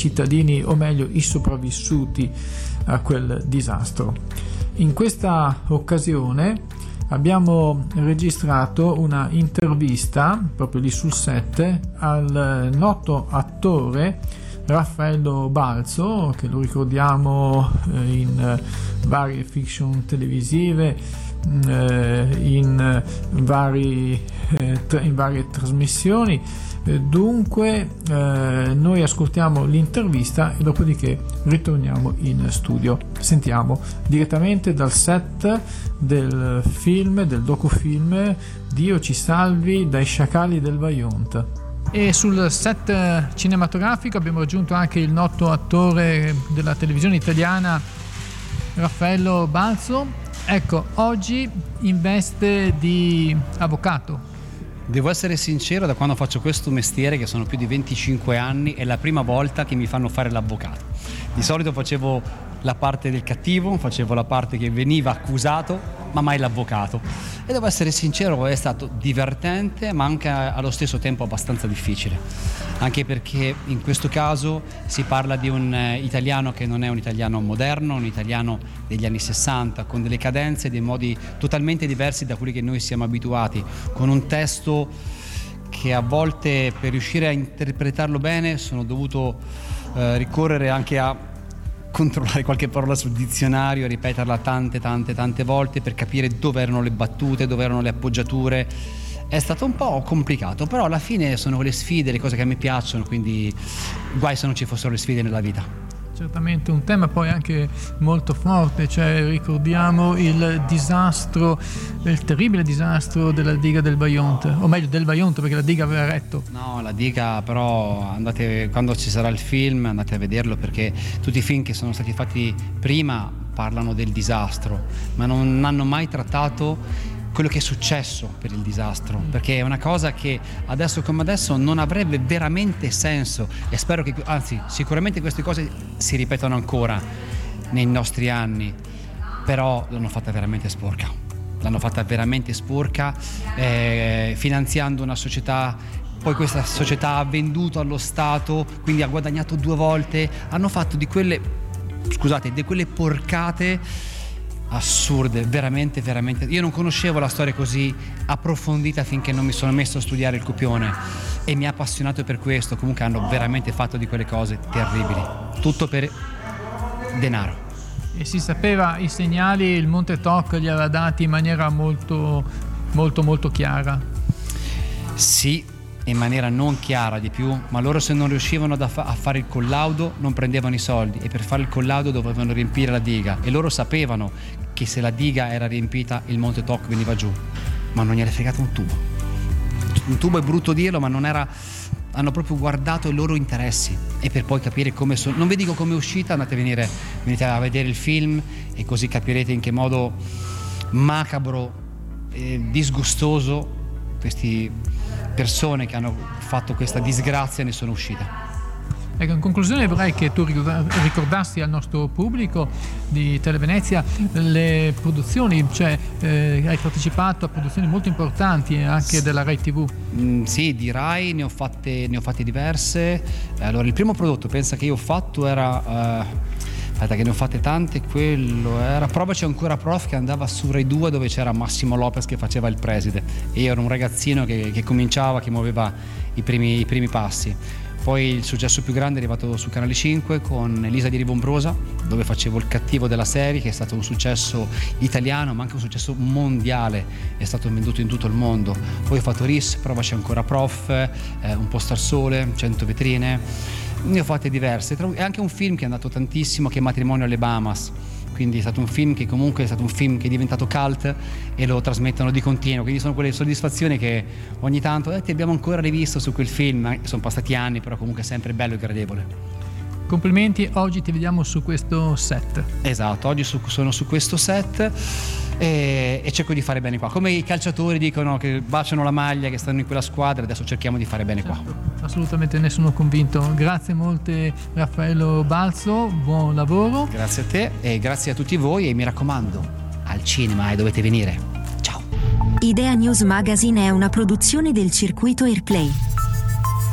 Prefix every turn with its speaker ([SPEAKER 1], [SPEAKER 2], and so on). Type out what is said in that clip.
[SPEAKER 1] cittadini, o meglio i sopravvissuti a quel disastro. In questa occasione abbiamo registrato una intervista proprio lì sul set al noto attore Raffaello Balzo, che lo ricordiamo in varie fiction televisive, in varie trasmissioni. Dunque noi ascoltiamo l'intervista e dopodiché ritorniamo in studio. Sentiamo direttamente dal set del film, del docufilm Dio ci salvi dai sciacalli del Vajont. E sul set cinematografico abbiamo raggiunto anche il noto attore della televisione italiana Raffaello Balzo. Ecco, oggi in veste di avvocato.
[SPEAKER 2] Devo essere sincero, da quando faccio questo mestiere, che sono più di 25 anni, è la prima volta che mi fanno fare l'avvocato. Di solito facevo la parte del cattivo, facevo la parte che veniva accusato, ma mai l'avvocato. E devo essere sincero, è stato divertente, ma anche allo stesso tempo abbastanza difficile. Anche perché in questo caso si parla di un italiano che non è un italiano moderno, un italiano degli anni 60, con delle cadenze e dei modi totalmente diversi da quelli che noi siamo abituati, con un testo che a volte, per riuscire a interpretarlo bene, sono dovuto ricorrere anche a controllare qualche parola sul dizionario, ripeterla tante volte per capire dove erano le battute, dove erano le appoggiature. È stato un po' complicato, però alla fine sono le sfide, le cose che a me piacciono, quindi guai se non ci fossero le sfide nella vita.
[SPEAKER 1] Certamente un tema poi anche molto forte, cioè ricordiamo il disastro, il terribile disastro della diga del Vajont, o meglio del Vajont, perché la diga aveva retto.
[SPEAKER 2] No, la diga però andate, quando ci sarà il film andate a vederlo, perché tutti i film che sono stati fatti prima parlano del disastro, ma non hanno mai trattato quello che è successo per il disastro, perché è una cosa che adesso come adesso non avrebbe veramente senso, e spero che, anzi sicuramente queste cose si ripetono ancora nei nostri anni, però l'hanno fatta veramente sporca, finanziando una società. Poi questa società ha venduto allo Stato, quindi ha guadagnato 2 volte, hanno fatto di quelle porcate assurde, veramente. Io non conoscevo la storia così approfondita finché non mi sono messo a studiare il copione, e mi ha appassionato per questo. Comunque hanno veramente fatto di quelle cose terribili, tutto per denaro.
[SPEAKER 1] E si sapeva i segnali, il Monte Toc li aveva dati in maniera molto chiara.
[SPEAKER 2] Sì, in maniera non chiara di più, ma loro, se non riuscivano a fare il collaudo, non prendevano i soldi, e per fare il collaudo dovevano riempire la diga, e loro sapevano che se la diga era riempita il Monte Toc veniva giù, ma non gliene è fregato un tubo. Un tubo è brutto dirlo, ma non era. Hanno proprio guardato i loro interessi, e per poi capire come non vi dico come è uscita, venite a vedere il film e così capirete in che modo macabro e disgustoso questi persone che hanno fatto questa disgrazia ne sono uscite.
[SPEAKER 1] Ecco, in conclusione vorrei che tu ricordassi al nostro pubblico di Televenezia le produzioni, cioè hai partecipato a produzioni molto importanti anche della Rai TV.
[SPEAKER 2] Sì, di Rai ne ho fatte diverse. Allora, il primo prodotto, pensa che io ho fatto era aspetta che ne ho fatte tante, quello era Provaci ancora prof, che andava su Rai 2, dove c'era Massimo Lopez che faceva il preside, e io ero un ragazzino che cominciava, che muoveva i primi passi. Poi il successo più grande è arrivato su Canale 5 con Elisa di Rivombrosa, dove facevo il cattivo della serie, che è stato un successo italiano ma anche un successo mondiale, è stato venduto in tutto il mondo. Poi ho fatto RIS, Provaci ancora prof, Un posto al sole, 100 vetrine. Ne ho fatte diverse, e anche un film che è andato tantissimo, che è Matrimonio alle Bahamas, quindi è stato un film che comunque è stato un film che è diventato cult e lo trasmettono di continuo, quindi sono quelle soddisfazioni che ogni tanto ti abbiamo ancora rivisto su quel film, sono passati anni, però comunque è sempre bello e gradevole.
[SPEAKER 1] Complimenti, oggi ti vediamo su questo set.
[SPEAKER 2] Esatto, oggi sono su questo set e cerco di fare bene qua, come i calciatori dicono che baciano la maglia, che stanno in quella squadra, adesso cerchiamo di fare bene, certo, qua.
[SPEAKER 1] Assolutamente, ne sono convinto. Grazie molte Raffaello Balzo, buon lavoro.
[SPEAKER 2] Grazie a te e grazie a tutti voi, e mi raccomando, al cinema dovete venire. Ciao.
[SPEAKER 3] Idea News Magazine è una produzione del circuito Airplay.